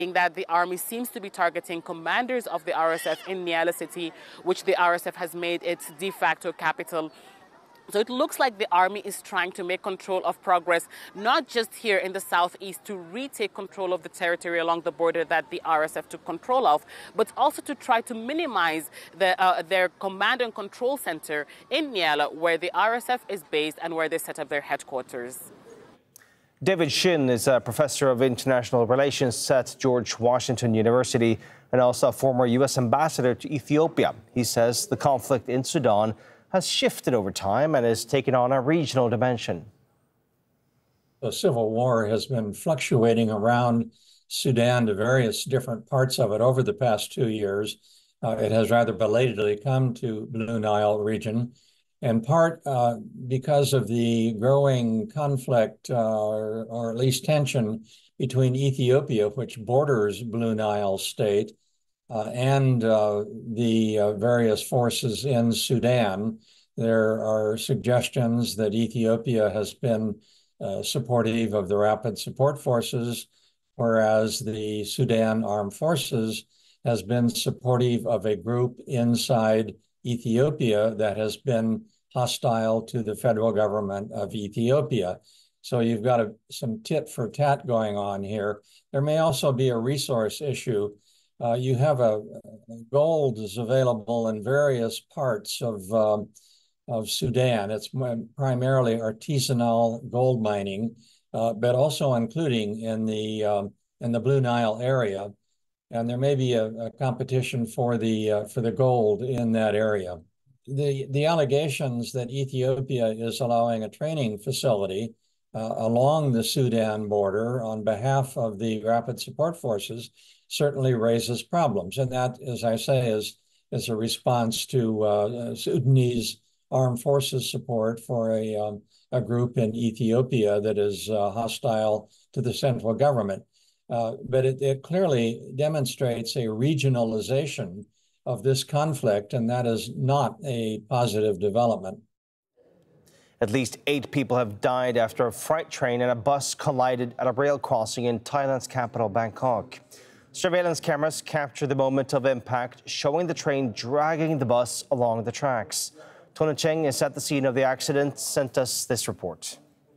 that the army seems to be targeting commanders of the RSF in Nyala city, which the RSF has made its de facto capital. So it looks like the army is trying to make control of progress, not just here in the southeast to retake control of the territory along the border that the RSF took control of, but also to try to minimize their command and control center in Nyala, where the RSF is based and where they set up their headquarters. David Shin is a professor of international relations at George Washington University and also a former U.S. ambassador to Ethiopia. He says the conflict in Sudan has shifted over time and has taken on a regional dimension. The civil war has been fluctuating around Sudan to various different parts of it over the past 2 years. It has rather belatedly come to Blue Nile region, in part because of the growing conflict or at least tension between Ethiopia, which borders Blue Nile state, and the various forces in Sudan. There are suggestions that Ethiopia has been supportive of the Rapid Support Forces, whereas the Sudan Armed Forces has been supportive of a group inside Ethiopia that has been hostile to the federal government of Ethiopia. So you've got some tit for tat going on here. There may also be a resource issue. You have gold is available in various parts of Sudan. It's primarily artisanal gold mining, but also including in the Blue Nile area. And there may be a competition for the gold in that area. The allegations that Ethiopia is allowing a training facility along the Sudan border on behalf of the Rapid Support Forces certainly raises problems. And that, as I say, is a response to Sudanese armed forces support for a group in Ethiopia that is hostile to the central government. But it clearly demonstrates a regionalization of this conflict, and that is not a positive development. At least 8 people have died after a freight train and a bus collided at a rail crossing in Thailand's capital, Bangkok. Surveillance cameras captured the moment of impact, showing the train dragging the bus along the tracks. Tony Cheng is at the scene of the accident, sent us this report.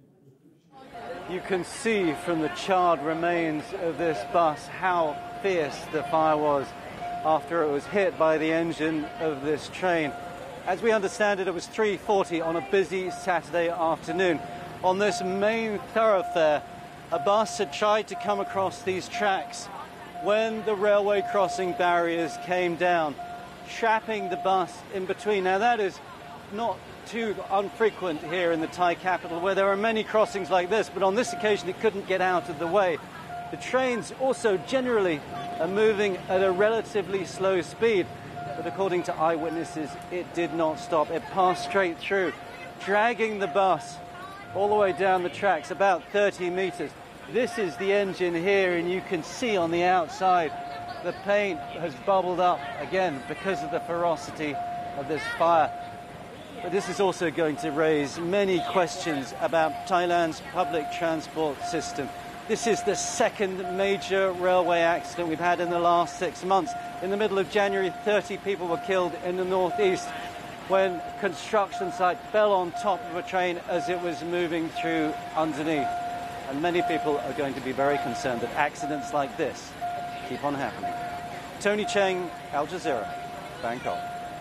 You can see from the charred remains of this bus how fierce the fire was after it was hit by the engine of this train. As we understand it, it was 3:40 on a busy Saturday afternoon. On this main thoroughfare, a bus had tried to come across these tracks when the railway crossing barriers came down, trapping the bus in between. Now, that is not too unfrequent here in the Thai capital, where there are many crossings like this, but on this occasion it couldn't get out of the way. The trains also generally are moving at a relatively slow speed, but according to eyewitnesses, it did not stop. It passed straight through, dragging the bus all the way down the tracks, about 30 meters. This is the engine here, and you can see on the outside the paint has bubbled up again because of the ferocity of this fire. But this is also going to raise many questions about Thailand's public transport system. This is the second major railway accident we've had in the last 6 months. In the middle of January, 30 people were killed in the northeast when a construction site fell on top of a train as it was moving through underneath. And many people are going to be very concerned that accidents like this keep on happening. Tony Cheng, Al Jazeera, Bangkok.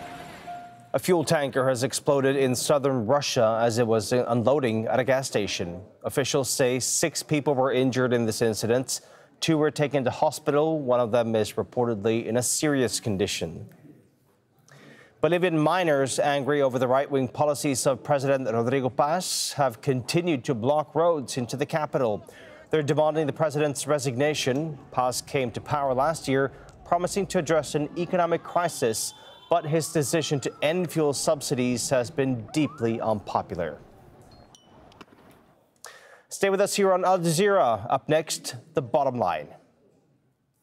A fuel tanker has exploded in southern Russia as it was unloading at a gas station. Officials say 6 people were injured in this incident. 2 were taken to hospital. One of them is reportedly in a serious condition. Bolivian miners, angry over the right-wing policies of President Rodrigo Paz, have continued to block roads into the capital. They're demanding the president's resignation. Paz came to power last year, promising to address an economic crisis, but his decision to end fuel subsidies has been deeply unpopular. Stay with us here on Al Jazeera. Up next, The Bottom Line.